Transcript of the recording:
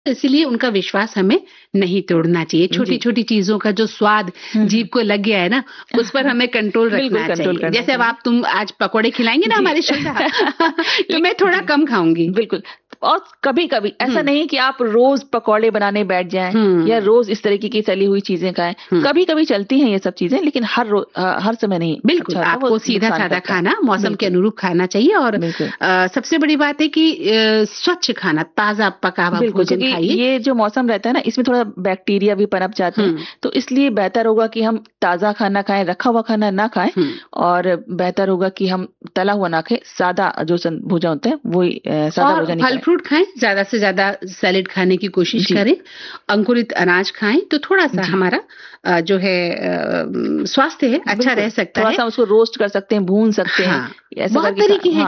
इसीलिए उनका विश्वास हमें नहीं तोड़ना चाहिए। छोटी-छोटी चीज़ों का जो स्वाद जीभ को लग गया है ना, उस पर हमें कंट्रोल रखना चाहिए। जैसे अब तुम आज पकोड़े खिलाएँगे ना हमारी श्रोता तो मैं थोड़ा कम खाऊँगी। बिल्कुल। और कभी-कभी ऐसा नहीं कि आप रोज पकौड़े बनाने बैठ जाएँ या रोज इस तरीके की तली हुई चीजें खाएँ। कभी-कभी चलती हैं ये सब चीजें, लेकिन हर समय नहीं। बिल्कुल, आपको सीधा-साधा खाना, मौसम के अनुरूप खाना चाहिए और सबसे बड़ी बात है कि स्वच्छ खाना, ताज़ा पका हुआ भोजन खाइए। ये जो मौसम रहता है ना, इसमें थोड़ा बैक्टीरिया भी पनप जाते हैं, तो इसलिए बेहतर होगा कि हम ताज़ा खाना खाएँ, रखा हुआ खाना ना खाएँ और बेहतर होगा कि हम तला हुआ ना खाएँ, सादा जो भोजन होते हैं वही सादा भोजन ही फल फ्रूट खाएं, ज्यादा से ज्यादा सैलेड खाने की कोशिश करें, अंकुरित अनाज खाएं तो थोड़ा सा हमारा जो है स्वास्थ्य है अच्छा रह सकता है। थोड़ा सा उसको रोस्ट कर सकते हैं, भून सकते हैं, बहुत तरीके हैं